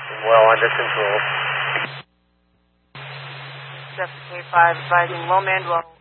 Well under control. Delta K5 advising well manned well.